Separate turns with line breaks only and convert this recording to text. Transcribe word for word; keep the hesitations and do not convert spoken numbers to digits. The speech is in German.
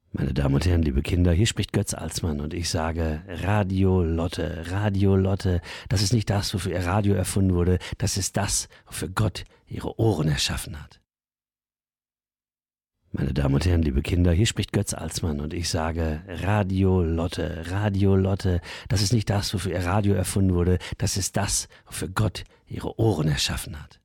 Meine Damen und Herren, liebe Kinder, hier spricht Götz Alsmann und ich sage Radio Lotte, Radio Lotte, das ist nicht das, wofür Ihr Radio erfunden wurde, das ist das, wofür Gott Ihre Ohren erschaffen hat. Meine Damen und Herren, liebe Kinder, hier spricht Götz Alsmann und ich sage Radio Lotte, Radio Lotte, das ist nicht das, wofür Ihr Radio erfunden wurde, das ist das, wofür Gott Ihre Ohren erschaffen hat.